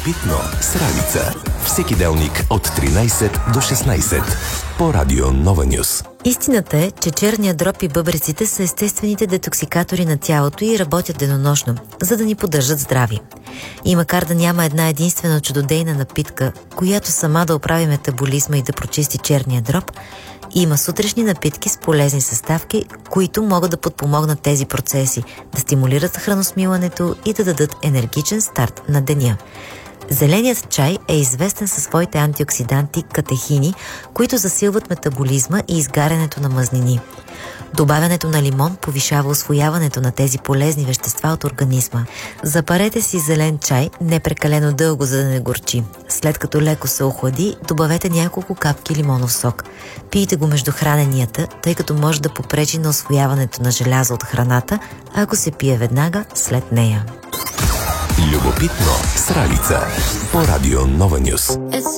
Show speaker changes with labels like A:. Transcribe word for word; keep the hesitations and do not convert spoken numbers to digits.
A: Любопитно с Ралица. Всеки делник от тринайсет до шестнайсет по Радио Нова Нюс.
B: Истината е, че черният дроб и бъбреците са естествените детоксикатори на тялото и работят денонощно, за да ни поддържат здрави. И макар да няма една единствена чудодейна напитка, която сама да оправи метаболизма и да прочисти черния дроб, има сутрешни напитки с полезни съставки, които могат да подпомогнат тези процеси, да стимулират храносмилането и да дадат енергичен старт на деня. Зеленият чай е известен със своите антиоксиданти катехини, които засилват метаболизма и изгарянето на мазнини. Добавянето на лимон повишава усвояването на тези полезни вещества от организма. Запарете си зелен чай не прекалено дълго, за да не горчи. След като леко се охлади, добавете няколко капки лимонов сок. Пийте го между храненията, тъй като може да попречи на усвояването на желязо от храната, ако се пие веднага след нея.
A: Любопитно с Ралица по Радио Нова Нюс.